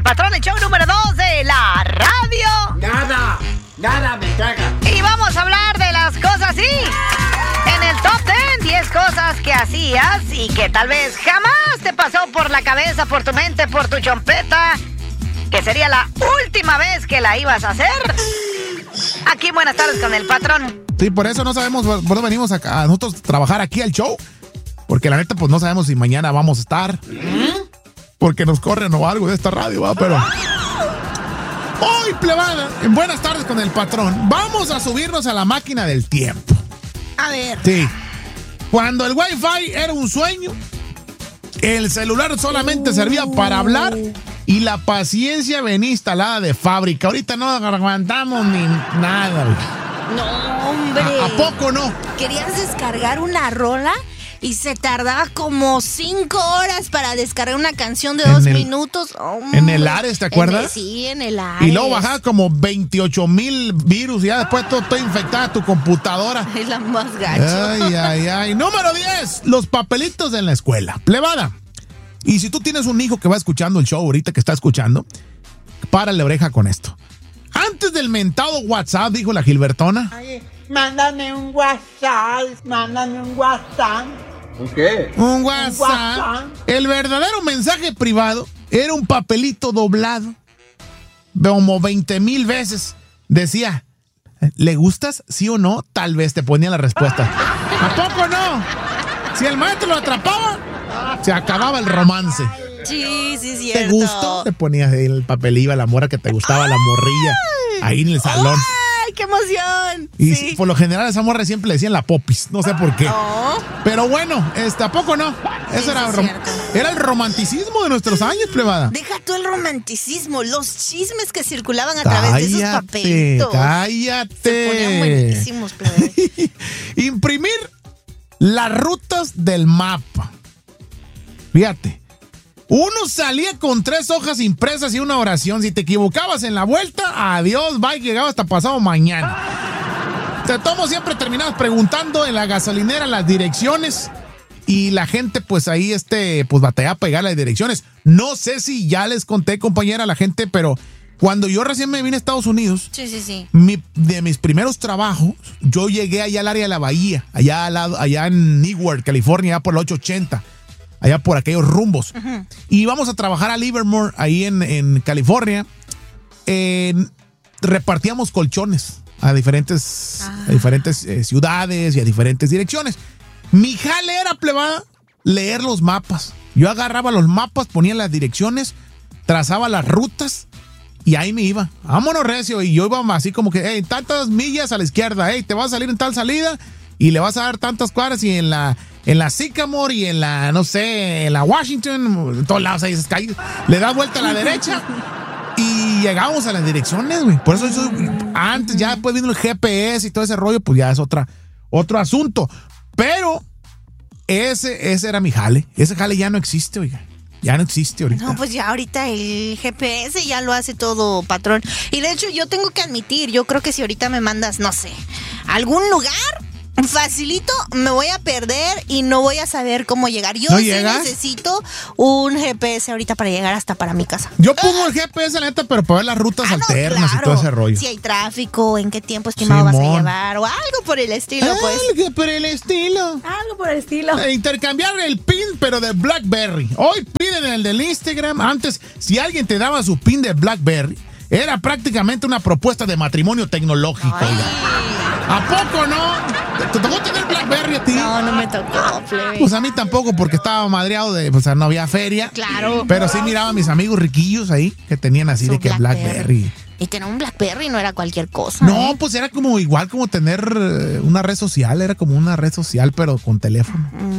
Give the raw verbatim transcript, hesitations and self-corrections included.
el patrón, el show número dos de la radio. Nada, nada me traga. Y vamos a hablar de las cosas, sí. En el top diez, diez cosas que hacías y que tal vez jamás te pasó por la cabeza, por tu mente, por tu chompeta, que sería la última vez que la ibas a hacer. Aquí, buenas tardes con el patrón. Sí, por eso no sabemos por dónde venimos a, a nosotros trabajar aquí al show. Porque la neta, pues no sabemos si mañana vamos a estar. Porque nos corren o algo de esta radio, ¿va? Pero hoy, plebada, en buenas tardes con el patrón, vamos a subirnos a la máquina del tiempo. A ver. Sí. Cuando el Wi-Fi era un sueño, el celular solamente uh. servía para hablar y la paciencia venía instalada de fábrica. Ahorita no aguantamos ni nada. No, hombre. ¿A, ¿A poco no? ¿Querías descargar una rola? Y se tardaba como cinco horas para descargar una canción de dos el, minutos. Oh, en el Ares, ¿te acuerdas? En el, sí, en el Ares. Y luego bajaba como veintiocho mil virus y ya después todo, todo infectada tu computadora. Es la más gacha. Ay, ay, ay. Número diez, los papelitos en la escuela. Plebada. Y si tú tienes un hijo que va escuchando el show ahorita, que está escuchando, párale oreja con esto. Antes del mentado WhatsApp, dijo la Gilbertona. Ay, mándame un WhatsApp, mándame un WhatsApp. ¿Un qué? Un WhatsApp. Un WhatsApp. El verdadero mensaje privado era un papelito doblado. Como veinte mil veces. Decía, ¿le gustas? ¿Sí o no? Tal vez te ponía la respuesta. ¿A poco no? Si el maestro lo atrapaba, se acababa el romance. Sí, sí, cierto. ¿Te gustó? Le ponías ahí el papel, iba la mora que te gustaba, la morrilla, ahí en el salón. ¡Ay, qué emoción! Y sí. por lo general a esa morra siempre le decían la popis, no sé por qué. Oh. Pero bueno, este, ¿a poco no? Eso sí, era, sí, rom- era el romanticismo de nuestros años, plebada. Deja tú el romanticismo, los chismes que circulaban a cállate, través de esos papelitos. Cállate. Se ponían buenísimos, plebada. Imprimir las rutas del mapa. Fíjate. Uno salía con tres hojas impresas y una oración. Si te equivocabas en la vuelta, adiós, bye, llegaba hasta pasado mañana. Te tomo siempre terminabas preguntando en la gasolinera las direcciones y la gente pues ahí este pues batallaba a pegar las direcciones. No sé si ya les conté, compañera, a la gente, pero cuando yo recién me vine a Estados Unidos, sí, sí, sí. Mi, de mis primeros trabajos, yo llegué allá al área de la bahía, allá al lado, allá en Newark, California, allá por la ocho ochenta. Allá por aquellos rumbos. Uh-huh. Y íbamos a trabajar a Livermore, ahí en, en California. Eh, repartíamos colchones a diferentes, ah. a diferentes eh, ciudades y a diferentes direcciones. Mi jale era, plebada, leer los mapas. Yo agarraba los mapas, ponía las direcciones, trazaba las rutas y ahí me iba. Vámonos, recio. Y yo iba así como que, hey, tantas millas a la izquierda, hey, te vas a salir en tal salida y le vas a dar tantas cuadras y en la... En la Sycamore y en la, no sé, en la Washington, en todos lados hay esas calles. Le das vuelta a la derecha y llegamos a las direcciones, güey. Por eso, eso antes, ya después vino el G P S y todo ese rollo, pues ya es otra, otro asunto. Pero ese, ese era mi jale. Ese jale ya no existe, oiga. Ya no existe ahorita. No, pues ya ahorita el G P S ya lo hace todo, patrón. Y de hecho, yo tengo que admitir, yo creo que si ahorita me mandas, no sé, a algún lugar... facilito, me voy a perder y no voy a saber cómo llegar. Yo ¿No sí llegas? necesito un G P S ahorita para llegar hasta para mi casa. Yo pongo el G P S, la neta, pero para ver las rutas ah, no, alternas claro. y todo ese rollo. Si hay tráfico, en qué tiempo estimado Simón. vas a llevar o algo por el estilo, pues. Algo por el estilo. Algo por el estilo. Eh, intercambiar el pin, pero de BlackBerry. Hoy piden el del Instagram. Antes, si alguien te daba su pin de BlackBerry, era prácticamente una propuesta de matrimonio tecnológico. ¿A poco no? ¿Te tocó tener BlackBerry a ti? No, no me tocó, plebe. Pues a mí tampoco, porque estaba madreado de, pues no había feria. Claro. Pero sí miraba a mis amigos riquillos ahí, que tenían así Su de que BlackBerry. Blackberry. Y tener un BlackBerry no era cualquier cosa. No, ¿eh? pues era como igual como tener una red social, era como una red social, pero con teléfono.